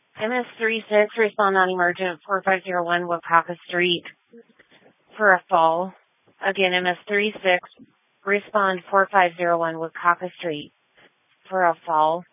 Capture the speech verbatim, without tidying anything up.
M S three six, respond non-emergent four five zero one Wakaka Street for a fall. Again, M S three six, respond four five zero one Wakaka Street for a fall.